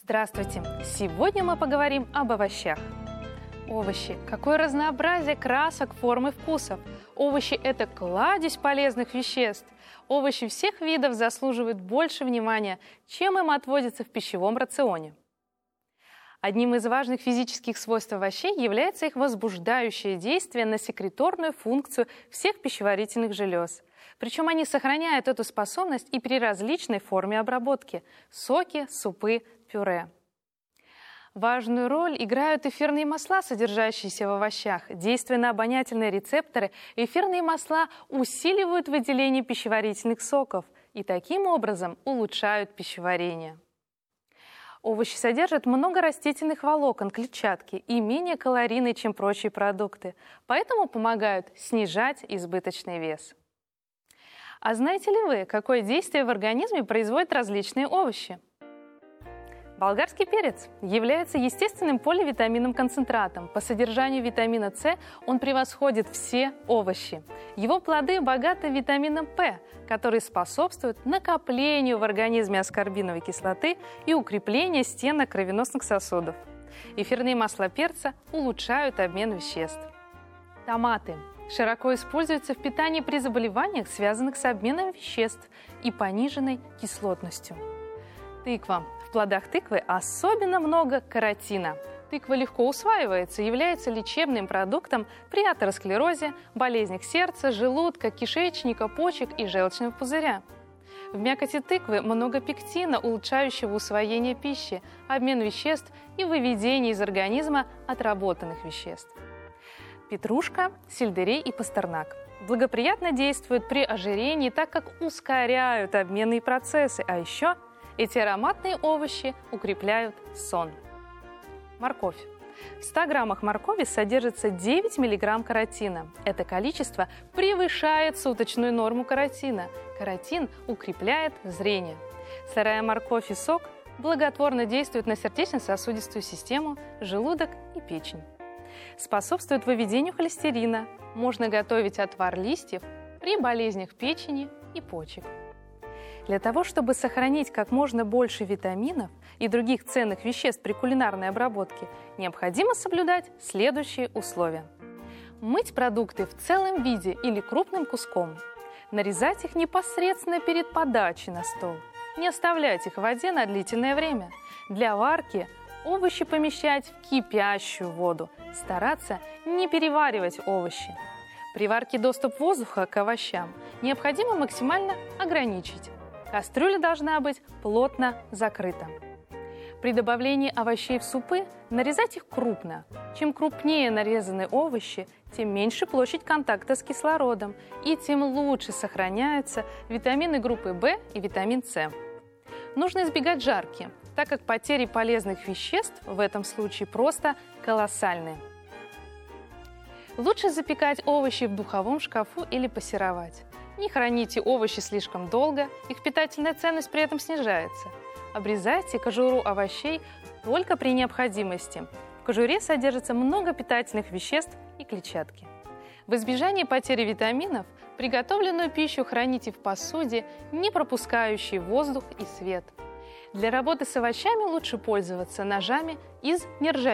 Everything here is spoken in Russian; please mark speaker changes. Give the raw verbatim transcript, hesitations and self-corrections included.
Speaker 1: Здравствуйте! Сегодня мы поговорим об овощах. Овощи. Какое разнообразие красок, форм и вкусов. Овощи – это кладезь полезных веществ. Овощи всех видов заслуживают больше внимания, чем им отводится в пищевом рационе. Одним из важных физических свойств овощей является их возбуждающее действие на секреторную функцию всех пищеварительных желез. Причем они сохраняют эту способность и при различной форме обработки – соки, супы, пюре. Важную роль играют эфирные масла, содержащиеся в овощах. Действуя на обонятельные рецепторы, эфирные масла усиливают выделение пищеварительных соков и таким образом улучшают пищеварение. Овощи содержат много растительных волокон, клетчатки и менее калорийны, чем прочие продукты, поэтому помогают снижать избыточный вес. А знаете ли вы, какое действие в организме производят различные овощи? Болгарский перец является естественным поливитаминным концентратом. По содержанию витамина С он превосходит все овощи. Его плоды богаты витамином П, который способствует накоплению в организме аскорбиновой кислоты и укреплению стенок кровеносных сосудов. Эфирные масла перца улучшают обмен веществ. Томаты широко используются в питании при заболеваниях, связанных с обменом веществ и пониженной кислотностью. Тыква. В плодах тыквы особенно много каротина. Тыква легко усваивается и является лечебным продуктом при атеросклерозе, болезнях сердца, желудка, кишечника, почек и желчного пузыря. В мякоти тыквы много пектина, улучшающего усвоение пищи, обмен веществ и выведение из организма отработанных веществ. Петрушка, сельдерей и пастернак благоприятно действуют при ожирении, так как ускоряют обменные процессы, а еще эти ароматные овощи укрепляют сон. Морковь. В ста граммах моркови содержится девять миллиграмм каротина. Это количество превышает суточную норму каротина. Каротин укрепляет зрение. Сырая морковь и сок благотворно действуют на сердечно-сосудистую систему, желудок и печень. Способствует выведению холестерина. Можно готовить отвар листьев при болезнях печени и почек. Для того, чтобы сохранить как можно больше витаминов и других ценных веществ при кулинарной обработке, необходимо соблюдать следующие условия. Мыть продукты в целом виде или крупным куском. Нарезать их непосредственно перед подачей на стол. Не оставлять их в воде на длительное время. Для варки овощи помещать в кипящую воду. Стараться не переваривать овощи. При варке доступ воздуха к овощам необходимо максимально ограничить. Кастрюля должна быть плотно закрыта. При добавлении овощей в супы нарезать их крупно. Чем крупнее нарезаны овощи, тем меньше площадь контакта с кислородом и тем лучше сохраняются витамины группы В и витамин С. Нужно избегать жарки, так как потери полезных веществ в этом случае просто колоссальные. Лучше запекать овощи в духовом шкафу или пассеровать. Не храните овощи слишком долго, их питательная ценность при этом снижается. Обрезайте кожуру овощей только при необходимости. В кожуре содержится много питательных веществ и клетчатки. В избежание потери витаминов приготовленную пищу храните в посуде, не пропускающей воздух и свет. Для работы с овощами лучше пользоваться ножами из нержавейки.